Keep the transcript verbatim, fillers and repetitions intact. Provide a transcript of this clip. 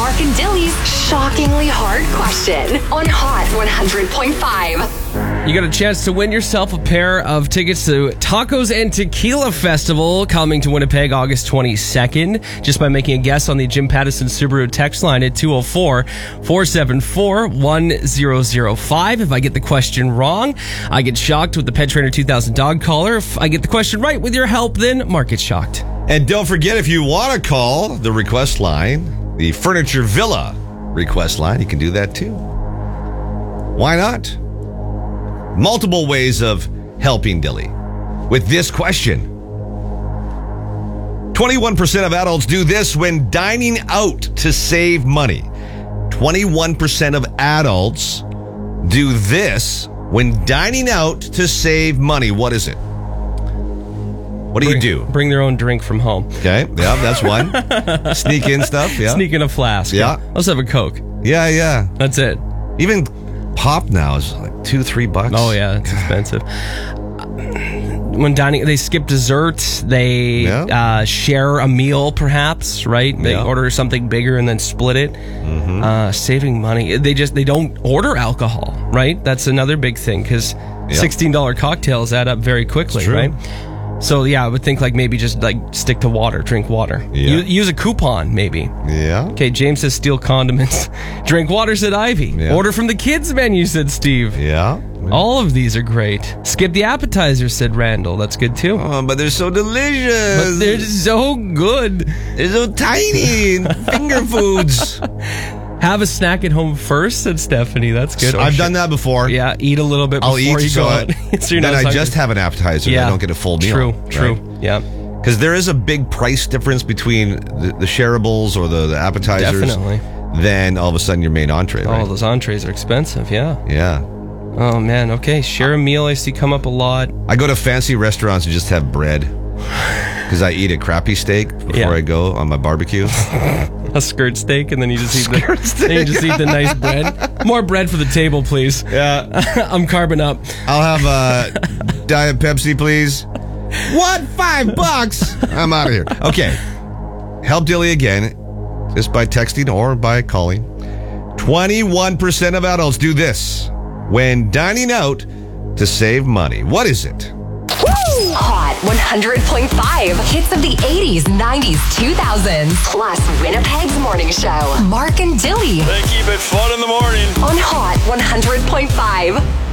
Mark and Dilly's shockingly hard question on Hot one hundred point five. You got a chance to win yourself a pair of tickets to Tacos and Tequila Festival coming to Winnipeg August twenty-second just by making a guess on the Jim Pattison Subaru text line at two oh four, four seven four, one oh oh five. If I get the question wrong, I get shocked with the Pet Trainer two thousand dog collar. If I get the question right with your help, then Mark gets shocked. And don't forget, if you want to call the request line, the Furniture Villa request line, you can do that too. Why not? Multiple ways of helping Dilly with this question. twenty-one percent of adults do this when dining out to save money. twenty-one percent of adults do this when dining out to save money. What is it? What do bring, you do? Bring their own drink from home. Okay, yeah, that's one. Sneak in stuff, yeah. Sneak in a flask. Yeah. Let's have a Coke. Yeah, yeah. That's it. Even pop now is like two, three bucks. Oh, yeah, it's expensive. When dining, they skip desserts. They Yeah. uh, share a meal, perhaps, right? They Yeah. order something bigger and then split it. Mm-hmm. Uh, saving money. They just they don't order alcohol, right? That's another big thing because Yep. sixteen dollars cocktails add up very quickly, It's true. right? So yeah, I would think like maybe just like stick to water, drink water. Yeah. U- use a coupon, maybe. Yeah. Okay, James says steal condiments. Drink water, said Ivy. Yeah. Order from the kids menu, said Steve. Yeah. All of these are great. Skip the appetizers, said Randall. That's good too. Oh, but they're so delicious. But they're so good. They're so tiny. Finger foods. Have a snack at home first, said Stephanie. That's good. So I've done that before. Yeah, eat a little bit I'll before eat, you so go I- out. So you're then not I hungry. just have an appetizer. Yeah. I don't get a full meal. True, true. Yeah. Because there is a big price difference between the, the shareables or the, the appetizers. Definitely. Then all of a sudden your main entree, Oh, right? those entrees are expensive, yeah. Yeah. Oh, man. Okay, share a meal I see come up a lot. I go to fancy restaurants and just have bread. Because I eat a crappy steak before Yeah. I go on my barbecue. A skirt steak, and then you just eat the Skirt steak. then you just eat the nice bread. More bread for the table, please. Yeah. I'm carbing up. I'll have a Diet Pepsi, please. What? Five bucks? I'm out of here. Okay. Help Dilly again, just by texting or by calling. twenty-one percent of adults do this when dining out to save money. What is it? Hot one hundred point five. Hits of the eighties, nineties, two thousands. Plus Winnipeg's morning show. Mark and Dilly They keep it fun in the morning. on Hot one hundred point five.